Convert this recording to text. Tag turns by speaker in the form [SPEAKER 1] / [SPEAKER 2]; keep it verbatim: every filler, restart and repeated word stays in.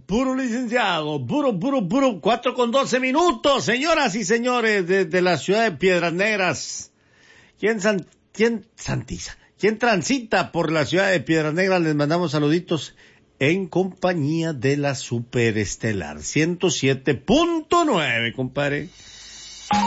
[SPEAKER 1] puro licenciado, puro, puro, puro, cuatro con doce minutos, señoras y señores, desde la ciudad de Piedras Negras. ¿Quién, san, quién santiza? ¿Quién transita por la ciudad de Piedras Negras? Les mandamos saluditos en compañía de la Superestelar ciento siete punto nueve, compadre.